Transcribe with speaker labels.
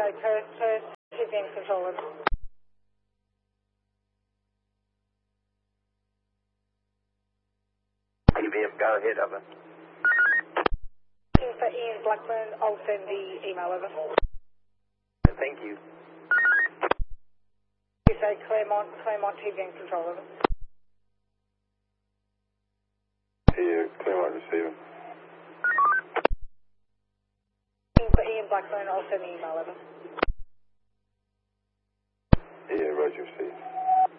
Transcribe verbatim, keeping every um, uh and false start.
Speaker 1: say Curtis, he's in control of it.
Speaker 2: E V M, go ahead, over.
Speaker 1: Looking for Ian Blackburn, I'll send the email over.
Speaker 2: Thank you.
Speaker 1: You say Claremont, Claremont T V in control of it.
Speaker 3: Here, Claremont receiving.
Speaker 1: Looking for Ian Blackburn, I'll send the email over.